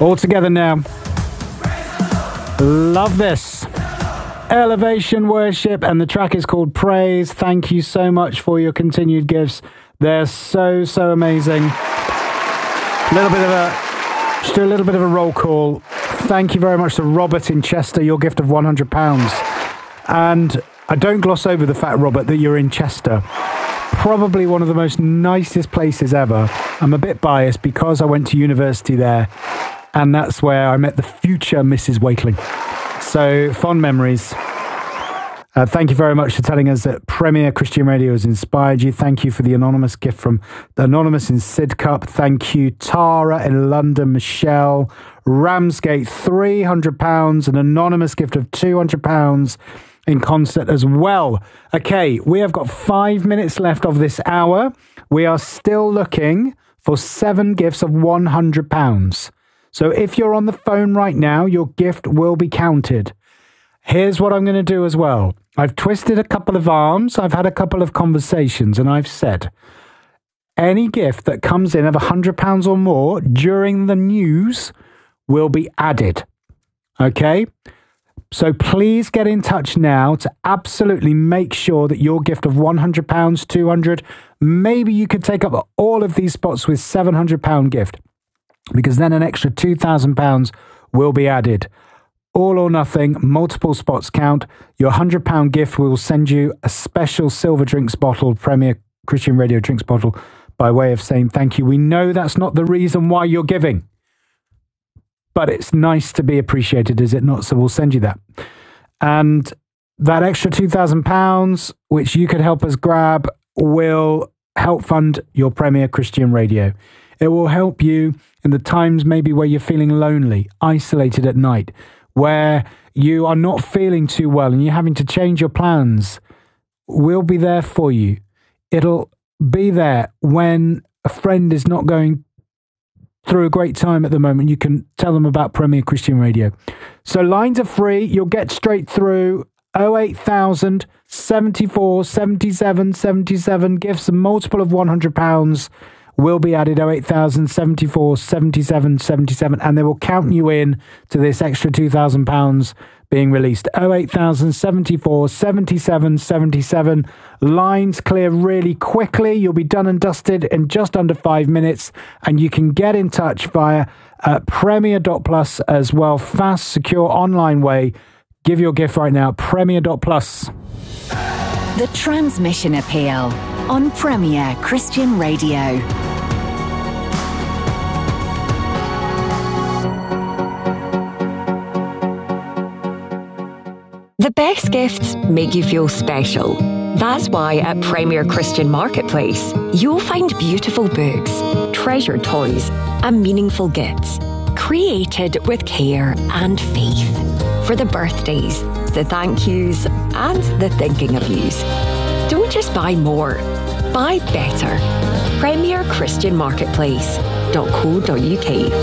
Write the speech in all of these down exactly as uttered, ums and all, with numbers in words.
All together now. Love this. Elevation Worship, and the track is called Praise. Thank you so much for your continued gifts. They're so, so amazing. A little bit of a, just do a little bit of a roll call. Thank you very much to Robert in Chester, your gift of one hundred pounds. And I don't gloss over the fact, Robert, that you're in Chester. Probably one of the most nicest places ever. I'm a bit biased because I went to university there, and that's where I met the future Missus Wakeling. So, fond memories. Uh, thank you very much for telling us that Premier Christian Radio has inspired you. Thank you for the anonymous gift from the Anonymous in Sidcup. Thank you, Tara in London, Michelle, Ramsgate, three hundred pounds, an anonymous gift of two hundred pounds in concert as well. Okay, we have got five minutes left of this hour. We are still looking for seven gifts of one hundred pounds. So if you're on the phone right now, your gift will be counted. Here's what I'm going to do as well. I've twisted a couple of arms. I've had a couple of conversations, and I've said any gift that comes in of one hundred pounds or more during the news will be added. Okay? So please get in touch now to absolutely make sure that your gift of one hundred pounds, two hundred pounds, maybe you could take up all of these spots with seven hundred pounds gift, because then an extra two thousand pounds will be added. All or nothing, multiple spots count. Your one hundred pounds gift will send you a special silver drinks bottle, Premier Christian Radio drinks bottle, by way of saying thank you. We know that's not the reason why you're giving, but it's nice to be appreciated, is it not? So we'll send you that. And that extra two thousand pounds, which you could help us grab, will help fund your Premier Christian Radio. It will help you in the times maybe where you're feeling lonely, isolated at night, where you are not feeling too well and you're having to change your plans. We'll be there for you. It'll be there when a friend is not going through a great time at the moment. You can tell them about Premier Christian Radio. So lines are free. You'll get straight through. oh eight thousand, seventy-four, seventy-seven, seventy-seven. Gifts a multiple of one hundred pounds will be added. oh eight thousand, seventy-four, seventy-seven, seventy-seven. And they will count you in to this extra two thousand pounds being released. oh eight thousand, seventy-four, seventy-seven, seventy-seven. Lines clear really quickly. You'll be done and dusted in just under five minutes. And you can get in touch via uh, premier dot plus as well. Fast, secure, online way. Give your gift right now. premier dot plus. The Transmission Appeal on Premier Christian Radio. The best gifts make you feel special. That's why at Premier Christian Marketplace, you'll find beautiful books, treasured toys, and meaningful gifts, created with care and faith for the birthdays, the thank yous, and the thinking of yous. Don't just buy more, buy better. Premier Christian Marketplace dot co dot uk.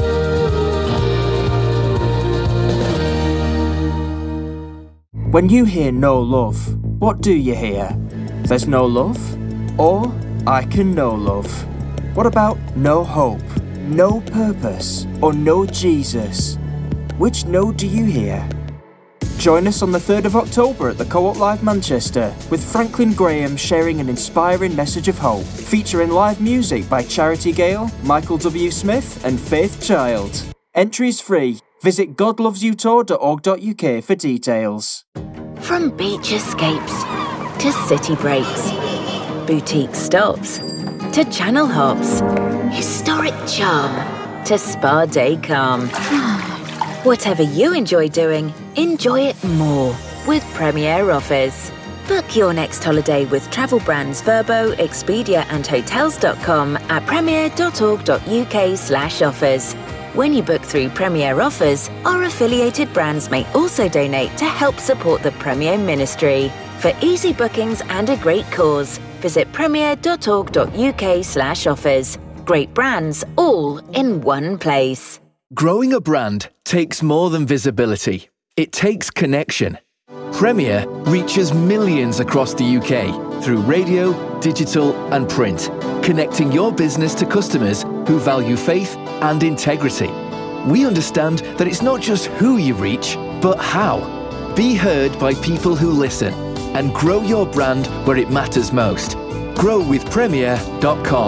When you hear no love, what do you hear? There's no love? Or I can know love? What about no hope, no purpose, or no Jesus? Which no do you hear? Join us on the third of October at the Co-op Live Manchester, with Franklin Graham sharing an inspiring message of hope, featuring live music by Charity Gale, Michael W. Smith and Faith Child. Entries free. Visit god loves you tour dot org dot uk for details. From beach escapes to city breaks, boutique stops to channel hops, historic charm to spa day calm. Whatever you enjoy doing, enjoy it more with Premier Offers. Book your next holiday with travel brands Verbo, Expedia and Hotels dot com at premier dot org dot uk slash offers. When you book through Premier Offers, our affiliated brands may also donate to help support the Premier Ministry. For easy bookings and a great cause, visit premier dot org dot uk slash offers. Great brands all in one place. Growing a brand takes more than visibility. It takes connection. Premier reaches millions across the U K through radio, digital and print, connecting your business to customers who value faith and integrity. we understand that it's not just who you reach, but how. Be heard by people who listen and grow your brand where it matters most. grow with premier dot com.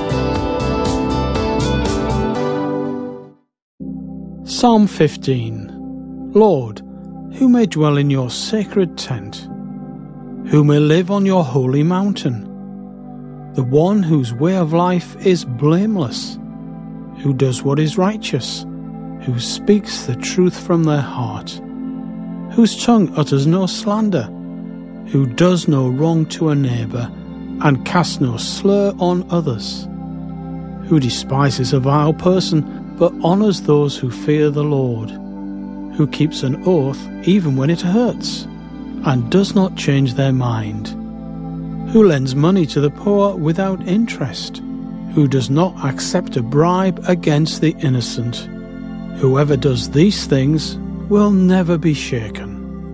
Psalm fifteen. Lord, who may dwell in your sacred tent? Who may live on your holy mountain? The one whose way of life is blameless, who does what is righteous, who speaks the truth from their heart, whose tongue utters no slander, who does no wrong to a neighbour, and casts no slur on others, who despises a vile person, but honours those who fear the Lord, who keeps an oath even when it hurts, and does not change their mind, who lends money to the poor without interest, who does not accept a bribe against the innocent. Whoever does these things will never be shaken.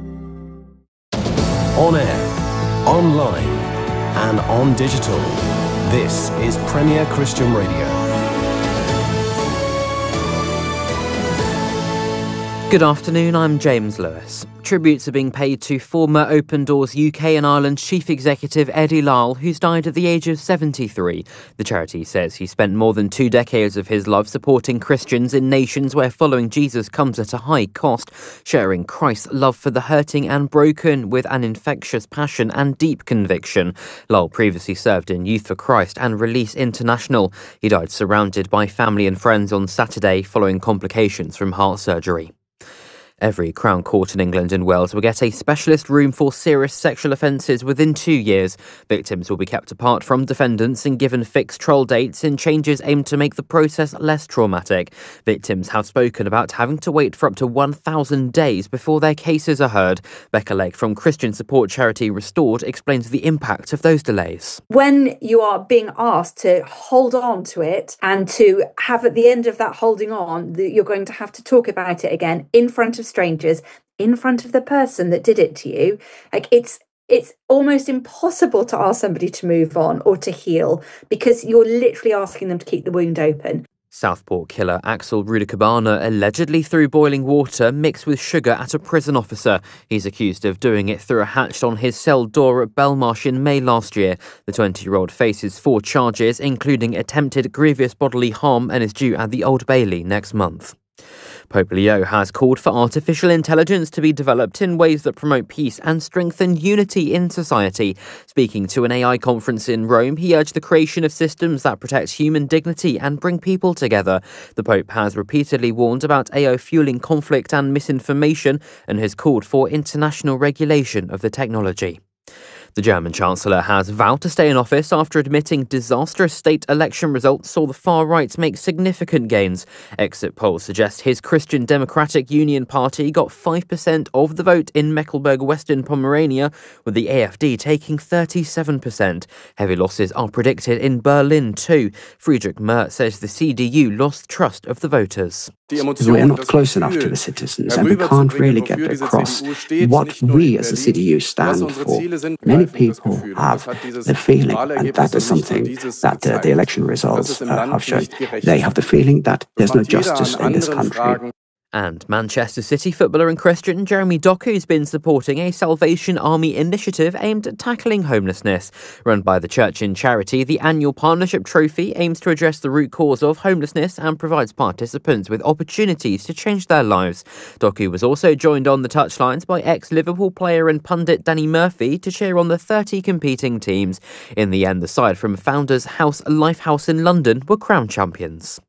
On air, online, and on digital. This is Premier Christian Radio. Good afternoon, I'm James Lewis. Tributes are being paid to former Open Doors U K and Ireland Chief Executive Eddie Lyle, who's died at the age of seventy-three. The charity says he spent more than two decades of his life supporting Christians in nations where following Jesus comes at a high cost, sharing Christ's love for the hurting and broken with an infectious passion and deep conviction. Lyle previously served in Youth for Christ and Release International. He died surrounded by family and friends on Saturday following complications from heart surgery. Every Crown Court in England and Wales will get a specialist room for serious sexual offences within two years. Victims will be kept apart from defendants and given fixed trial dates in changes aimed to make the process less traumatic. Victims have spoken about having to wait for up to one thousand days before their cases are heard. Becca Lake from Christian support charity Restored explains the impact of those delays. When you are being asked to hold on to it and to have at the end of that holding on, that you're going to have to talk about it again in front of strangers, in front of the person that did it to you, like it's it's almost impossible to ask somebody to move on or to heal because you're literally asking them to keep the wound open. Southport killer Axel Rudakabana allegedly threw boiling water mixed with sugar at a prison officer. He's accused of doing it through a hatch on his cell door at Belmarsh in May last year. The twenty-year-old faces four charges, including attempted grievous bodily harm, and is due at the Old Bailey next month. Pope Leo has called for artificial intelligence to be developed in ways that promote peace and strengthen unity in society. Speaking to an A I conference in Rome, he urged the creation of systems that protect human dignity and bring people together. The Pope has repeatedly warned about A I fueling conflict and misinformation and has called for international regulation of the technology. The German Chancellor has vowed to stay in office after admitting disastrous state election results saw the far right make significant gains. Exit polls suggest his Christian Democratic Union party got five percent of the vote in Mecklenburg-Western Pomerania, with the A F D taking thirty-seven percent. Heavy losses are predicted in Berlin too. Friedrich Merz says the C D U lost trust of the voters. We're not close enough to the citizens, and we can't really get across what we as the C D U stand for. Many people have the feeling, and that is something that uh, the election results uh, have shown, they have the feeling that there's no justice in this country. And Manchester City footballer and Christian Jeremy Doku has been supporting a Salvation Army initiative aimed at tackling homelessness. Run by the church in charity, the annual Partnership Trophy aims to address the root cause of homelessness and provides participants with opportunities to change their lives. Doku was also joined on the touchlines by ex-Liverpool player and pundit Danny Murphy to cheer on the thirty competing teams. In the end, the side from Founders House Lifehouse in London were crowned champions.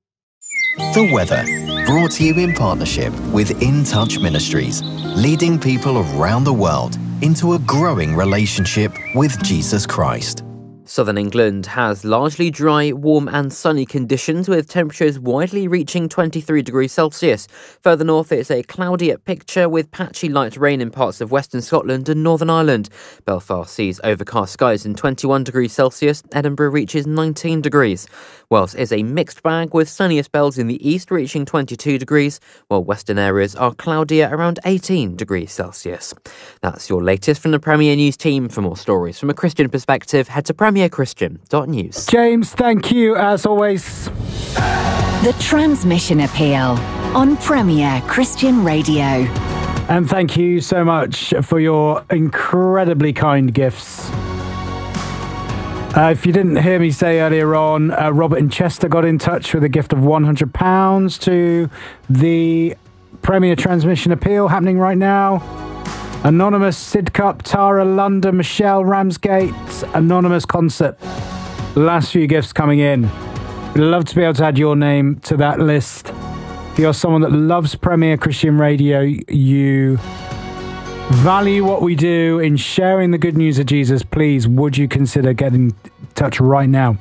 The weather, brought to you in partnership with In Touch Ministries, leading people around the world into a growing relationship with Jesus Christ. Southern England has largely dry, warm and sunny conditions with temperatures widely reaching twenty-three degrees Celsius. Further north, it's a cloudy picture with patchy light rain in parts of Western Scotland and Northern Ireland. Belfast sees overcast skies in twenty-one degrees Celsius. Edinburgh reaches nineteen degrees. Wales is a mixed bag with sunnier spells in the east reaching twenty-two degrees, while western areas are cloudier around eighteen degrees Celsius. That's your latest from the Premier News team. For more stories from a Christian perspective, head to premier christian dot news. James, thank you as always. The Transmission Appeal on Premier Christian Radio. And thank you so much for your incredibly kind gifts. Uh, if you didn't hear me say earlier on, uh, Robert in Chester got in touch with a gift of one hundred pounds to the Premier Transmission Appeal happening right now. Anonymous, Sidcup, Tara, London, Michelle, Ramsgate, Anonymous Concert. Last few gifts coming in. We'd love to be able to add your name to that list. If you're someone that loves Premier Christian Radio, you value what we do in sharing the good news of Jesus, please, would you consider getting in touch right now?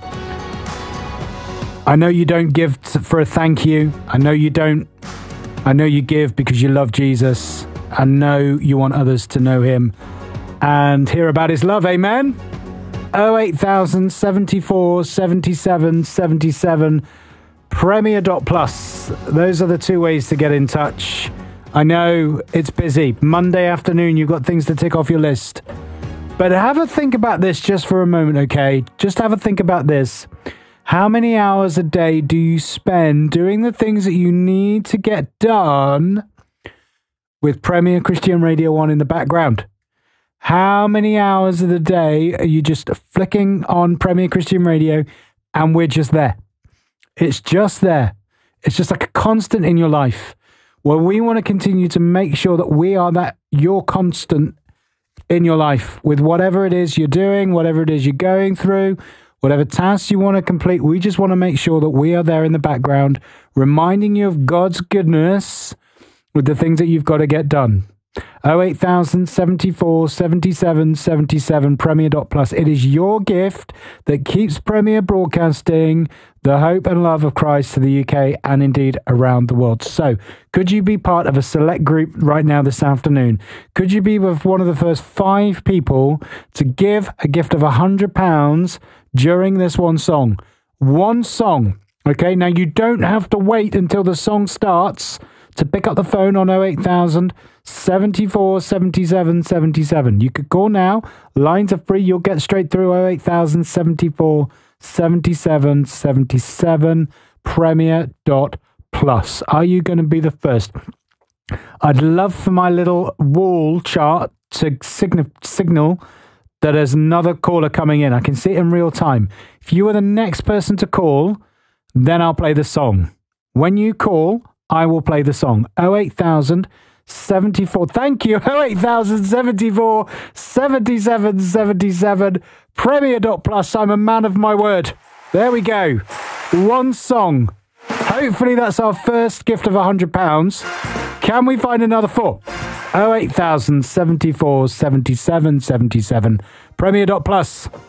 I know you don't give for a thank you. I know you don't. I know you give because you love Jesus. I know you want others to know him and hear about his love. Amen? oh eight thousand, seventy-four, seventy-seven, seventy-seven, premier dot plus. Those are the two ways to get in touch. I know it's busy. Monday afternoon, you've got things to tick off your list. But have a think about this just for a moment, okay? Just have a think about this. How many hours a day do you spend doing the things that you need to get done with Premier Christian Radio on in the background? How many hours of the day are you just flicking on Premier Christian Radio and we're just there? It's just there. It's just like a constant in your life. Well, we want to continue to make sure that we are that your constant in your life with whatever it is you're doing, whatever it is you're going through, whatever tasks you want to complete. We just want to make sure that we are there in the background, reminding you of God's goodness with the things that you've got to get done. oh eight thousand, seventy-four, seventy-seven, seventy-seven, premier dot plus. It is your gift that keeps Premier broadcasting the hope and love of Christ to the U K and indeed around the world. So, could you be part of a select group right now this afternoon? Could you be with one of the first five people to give a gift of one hundred pounds during this one song? One song. Okay, now you don't have to wait until the song starts to pick up the phone on oh eight thousand, seventy-four, seventy-seven, seventy-seven. You could call now. Lines are free. You'll get straight through oh eight thousand, seventy-four, seventy-seven, seventy-seven, premier dot plus. Are you going to be the first? I'd love for my little wall chart to signal, signal that there's another caller coming in. I can see it in real time. If you are the next person to call, then I'll play the song. When you call, I will play the song. oh eight thousand, seventy-four. Thank you. oh eight thousand, seventy-four, seventy-seven, seventy-seven. premier dot plus. I'm a man of my word. There we go. One song. Hopefully that's our first gift of one hundred pounds. Can we find another four? oh eight thousand, seventy-four, seventy-seven, seventy-seven. premier dot plus.